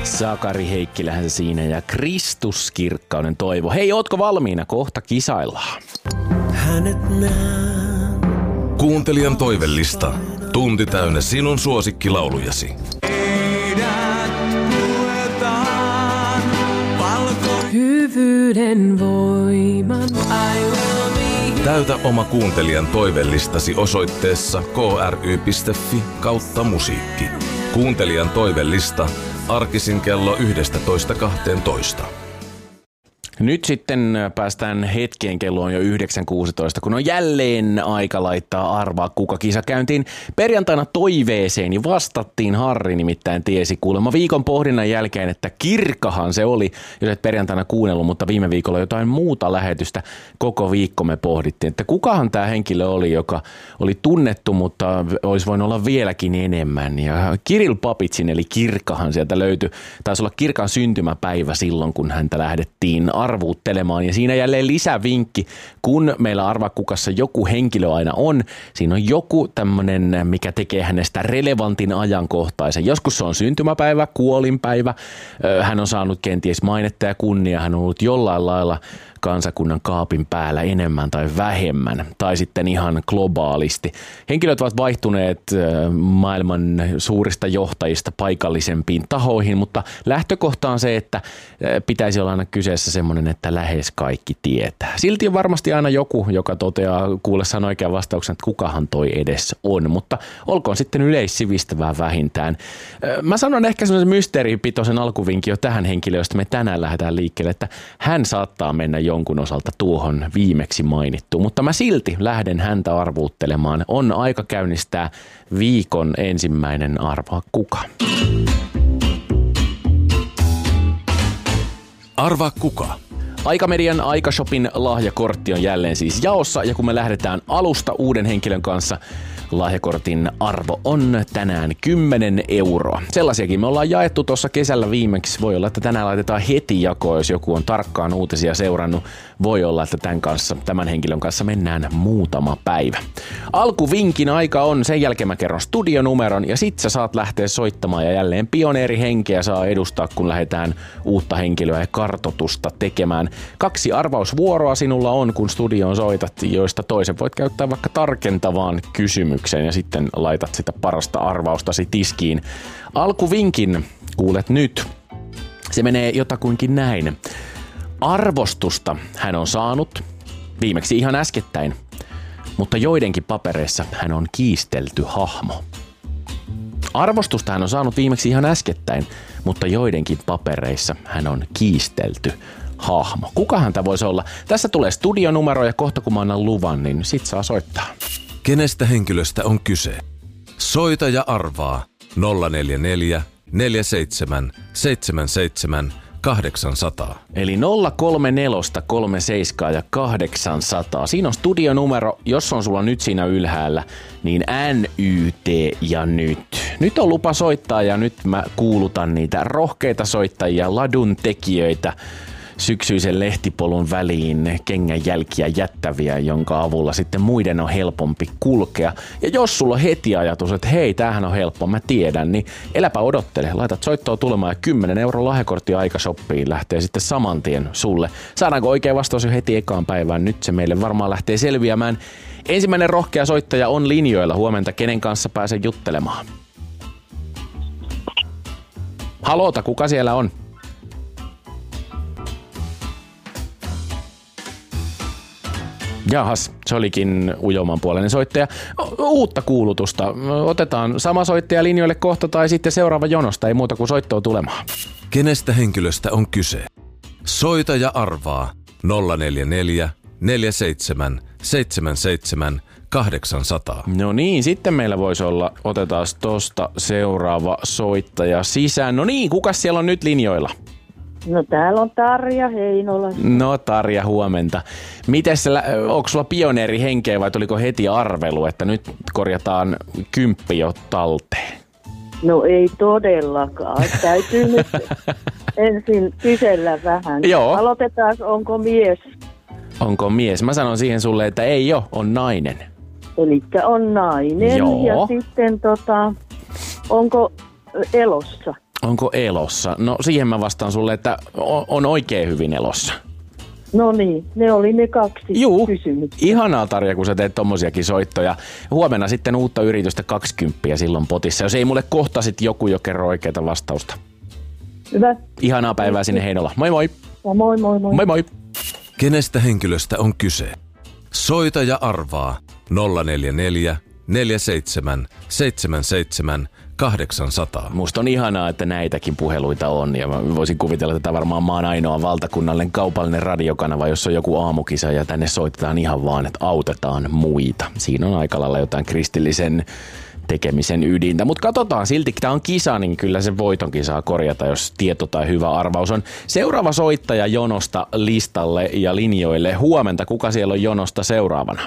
Sakari Heikkilähän se siinä ja Kristus Kirkkauden toivo. Hei, ootko valmiina? Kohta kisaillaan. Kuuntelijan toivellista. Tunti täynnä sinun suosikkilaulujasi. Hyvyyden voiman. Täytä oma kuuntelijan toivellistasi osoitteessa kry.fi/musiikki. Kuuntelijan toivellista arkisin kello 11.12. Nyt sitten päästään hetkeen, kello on jo 9.16, kun on jälleen aika laittaa arvaa kuka kisa käyntiin. Perjantaina toiveeseen vastattiin, Harri nimittäin tiesi kuulemma viikon pohdinnan jälkeen, että Kirkahan se oli, jos et perjantaina kuunnellut, mutta viime viikolla jotain muuta lähetystä koko viikko me pohdittiin, että kukahan tämä henkilö oli, joka oli tunnettu, mutta olisi voinut olla vieläkin enemmän. Ja Kirill Papitsin eli Kirkahan sieltä löytyi, taisi olla Kirkan syntymäpäivä silloin, kun häntä lähdettiin arvuuttelemaan. Ja siinä jälleen lisävinkki, kun meillä arvakukassa joku henkilö aina on, siinä on joku tämmöinen, mikä tekee hänestä relevantin ajankohtaisen. Joskus se on syntymäpäivä, kuolinpäivä, hän on saanut kenties mainetta ja kunnia, hän on ollut jollain lailla kansakunnan kaapin päällä enemmän tai vähemmän, tai sitten ihan globaalisti. Henkilöt ovat vaihtuneet maailman suurista johtajista paikallisempiin tahoihin, mutta lähtökohta on se, että pitäisi olla aina kyseessä semmoinen, että lähes kaikki tietää. Silti on varmasti aina joku, joka toteaa kuullessaan oikean vastauksen, että kukahan toi edes on, mutta olkoon sitten yleissivistävää vähintään. Mä sanon ehkä semmoisen mysteeripitoisen alkuvinkin jo tähän henkilöön, josta me tänään lähdetään liikkeelle, että hän saattaa mennä jonkun osalta tuohon viimeksi mainittuun, mutta mä silti lähden häntä arvuuttelemaan. On aika käynnistää viikon ensimmäinen Arvaa kuka. Arvaa kuka. Aikamedian Aikashopin lahjakortti on jälleen siis jaossa, ja kun me lähdetään alusta uuden henkilön kanssa, lahjakortin arvo on tänään 10 euroa. Sellaisiakin me ollaan jaettu tuossa kesällä viimeksi. Voi olla, että tänään laitetaan heti jakoon, jos joku on tarkkaan uutisia seurannut. Voi olla, että tämän henkilön kanssa mennään muutama päivä. Alkuvinkin aika on, sen jälkeen mä kerron studionumeron ja sit sä saat lähteä soittamaan ja jälleen pioneerihenkeä saa edustaa, kun lähdetään uutta henkilöä ja kartotusta tekemään. 2 arvausvuoroa sinulla on, kun studioon soitat, joista toisen voit käyttää vaikka tarkentavaan kysymykseen ja sitten laitat sitä parasta arvaustasi tiskiin. Alkuvinkin kuulet nyt. Se menee jotakuinkin näin. Arvostusta hän on saanut viimeksi ihan äskettäin, mutta joidenkin papereissa hän on kiistelty hahmo. Arvostusta hän on saanut viimeksi ihan äskettäin, mutta joidenkin papereissa hän on kiistelty hahmo. Kuka häntä voisi olla? Tässä tulee studionumero ja kohta kun mä annan luvan, niin sit saa soittaa. Kenestä henkilöstä on kyse? Soita ja arvaa 044 47 77 800. Eli 034 37 ja 800. Siinä on studionumero, jos on sulla nyt siinä ylhäällä, niin NYT ja nyt. Nyt on lupa soittaa ja nyt mä kuulutan niitä rohkeita soittajia, ladun tekijöitä, syksyisen lehtipolun väliin kengänjälkiä jättäviä, jonka avulla sitten muiden on helpompi kulkea. Ja jos sulla on heti ajatus, että hei, tämähän on helppo, mä tiedän, niin eläpä odottele. Laitat soittoa tulemaan ja 10 € lahjakortti Aikashoppiin lähtee sitten saman tien sulle. Saadaanko oikea vastaus jo heti ekaan päivään? Nyt se meille varmaan lähtee selviämään. Ensimmäinen rohkea soittaja on linjoilla. Huomenta, kenen kanssa pääsen juttelemaan? Haloota, kuka siellä on? Jahas, se olikin ujoman puolinen soittaja. Uutta kuulutusta. Otetaan sama soittaja linjoille kohta tai sitten seuraava jonosta. Ei muuta kuin soittoa tulemaan. Kenestä henkilöstä on kyse? Soita ja arvaa 044 47 77 800. No niin, sitten meillä voisi olla, otetaan tosta seuraava soittaja sisään. No niin, kukas siellä on nyt linjoilla? No täällä on Tarja Heinola. No Tarja, huomenta. Mites, onko sulla pioneerihenkeä vai tuliko heti arvelu, että nyt korjataan 10 jo talteen? No ei todellakaan. Täytyy nyt ensin kysellä vähän. Joo. Aloitetaan, onko mies? Onko mies? Mä sanon siihen sulle, että ei oo, on nainen. Elikkä on nainen. Joo. Ja sitten onko elossa? Onko elossa? No siihen mä vastaan sulle, että on oikein hyvin elossa. No niin, ne oli ne 2 kysymystä. Ihanaa Tarja, kun sä teet tommosiakin soittoja. Huomenna sitten uutta yritystä 20 silloin potissa. Jos ei mulle kohta sit joku jo kerro oikeaa vastausta. Hyvä. Ihanaa päivää sinne Heinola. Moi moi. Ja moi moi moi. Moi moi. Kenestä henkilöstä on kyse? Soita ja arvaa 044 47 77 800. Musta on ihanaa, että näitäkin puheluita on ja mä voisin kuvitella, että tämä varmaan maan ainoa valtakunnallinen kaupallinen radiokanava, jossa on joku aamukisa ja tänne soitetaan ihan vaan, että autetaan muita. Siinä on aika lailla jotain kristillisen tekemisen ydintä, mutta katsotaan silti, tämä on kisa, niin kyllä se voitonkin saa korjata, jos tieto tai hyvä arvaus on. Seuraava soittaja jonosta listalle ja linjoille. Huomenta, kuka siellä on jonosta seuraavana?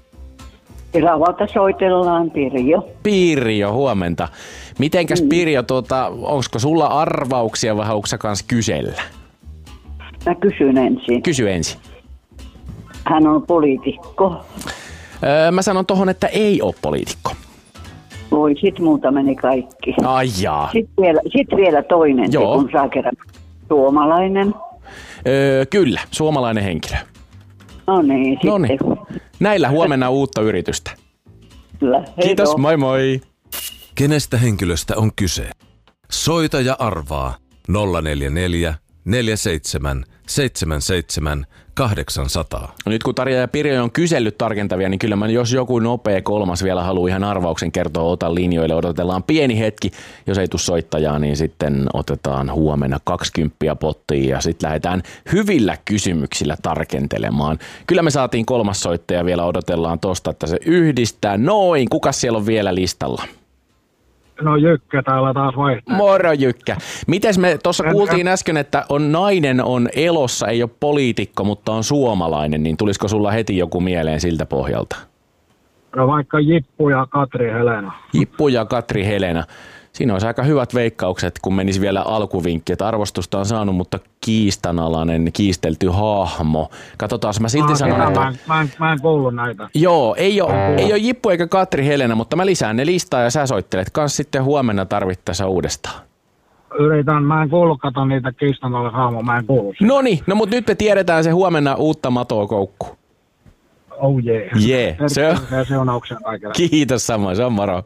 Ravalta soitellaan, Pirjo. Pirjo, huomenta. Mitenkäs Pirjo, onko sulla arvauksia vai haluatko sä kans kysellä? Mä kysyn ensin. Kysy ensin. Hän on poliitikko. Mä sanon tohon, että ei ole poliitikko. Voi, sit multa meni kaikki. Ai jaa. Sit vielä toinen, kun saa kerran suomalainen. Kyllä, suomalainen henkilö. No niin, sitten. Noniin. Näillä huomenna uutta yritystä. Kyllä. Kiitos, moi moi. Kenestä henkilöstä on kyse? Soita ja arvaa 044 47 77 800. Nyt kun Tarja ja Pirjo on kysellyt tarkentavia, niin kyllä mä jos joku nopea kolmas vielä haluaa ihan arvauksen kertoa, ota linjoille, odotellaan pieni hetki. Jos ei tule soittajaa, niin sitten otetaan huomenna 20 pottiin ja sitten lähdetään hyvillä kysymyksillä tarkentelemaan. Kyllä me saatiin kolmas soittaja, vielä odotellaan tosta, että se yhdistää. Noin, kukas siellä on vielä listalla? No Jykkä täällä taas vaihtaa. Moro Jykkä. Mites me tuossa kuultiin äsken, että nainen on elossa, ei ole poliitikko, mutta on suomalainen, niin tulisiko sulla heti joku mieleen siltä pohjalta? No vaikka Jippu ja Katri Helena. Jippu ja Katri Helena. Siinä olisi aika hyvät veikkaukset, kun menisi vielä alkuvinkki, että arvostusta on saanut, mutta kiistanalainen, kiistelty hahmo. Katsotaan, mä silti sanon, että... Mä en kuullut näitä. Joo, ei ole Jippu eikä Katri Helena, mutta mä lisään ne listaa ja sä soittelet kans sitten huomenna tarvittaessa uudestaan. Mä en kuullut, kato niitä kiistanalainen hahmo, mä en kuullut. Noniin, no mut nyt me tiedetään se huomenna uutta matoa koukkuun. Oh yeah. Jee, se on. Seunauksen kaikille. Kiitos samoin, se on moro.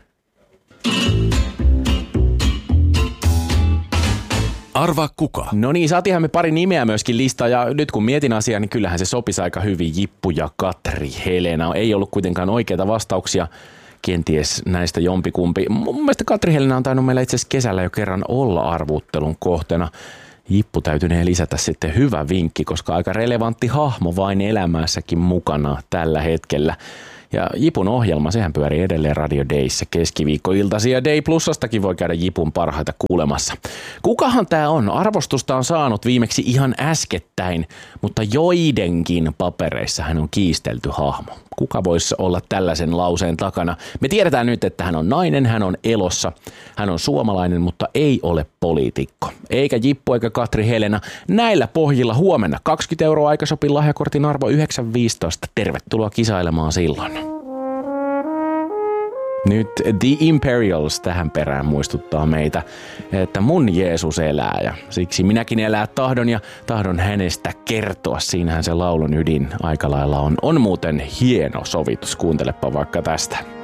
Arvaa kuka? No niin, saatiinhan me pari nimeä myöskin listaa ja nyt kun mietin asiaa, niin kyllähän se sopisi aika hyvin. Jippu ja Katri Helena. Ei ollut kuitenkaan oikeita vastauksia. Kenties näistä jompikumpi. Mun mielestä Katri Helena on tainnut meillä itse asiassa kesällä jo kerran olla arvuuttelun kohteena. Jippu täytynee lisätä sitten hyvä vinkki, koska aika relevantti hahmo vain elämässäkin mukana tällä hetkellä. Ja Jipun ohjelma, sehän pyörii edelleen Radio Dayssä keskiviikkoiltaisin ja Day Plusastakin voi käydä Jipun parhaita kuulemassa. Kukahan tää on? Arvostusta on saanut viimeksi ihan äskettäin, mutta joidenkin papereissa hän on kiistelty hahmo. Kuka voisi olla tällaisen lauseen takana? Me tiedetään nyt, että hän on nainen, hän on elossa, hän on suomalainen, mutta ei ole poliitikko. Eikä Jippu eikä Katri Helena. Näillä pohjilla huomenna 20 € aikasopin lahjakortin arvo 9,15. Tervetuloa kisailemaan silloin. Nyt The Imperials tähän perään muistuttaa meitä, että mun Jeesus elää ja siksi minäkin elää tahdon ja tahdon hänestä kertoa. Siinähän se laulun ydin aika lailla on muuten hieno sovitus. Kuuntelepa vaikka tästä.